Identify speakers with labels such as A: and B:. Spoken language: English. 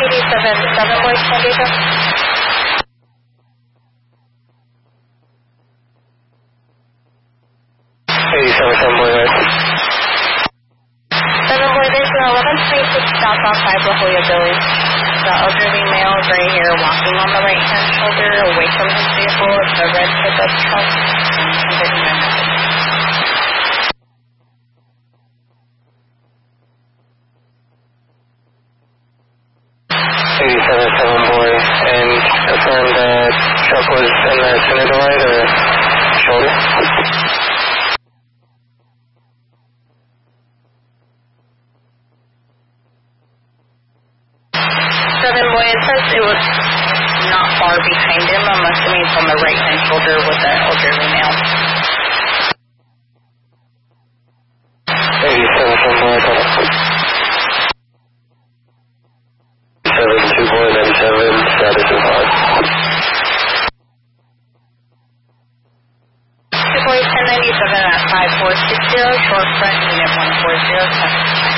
A: 87 boys, San Diego.
B: 87 boy, right?
A: 7 boy, there's an 1126 southbound 5 La Jolla Village. The elderly male, gray hair, walking on the right-hand shoulder, away from his vehicle. It's a red pickup truck.
B: Boy, and confirm that truck was in the center to right or shoulder?
A: 7 boy, it says it was not far behind him. I'm assuming it's on the right-hand shoulder with the elderly male.
B: 87 boy, 2 boy, 97, status is on.
A: 2 boy, 1097 at 5460, short front unit 1407.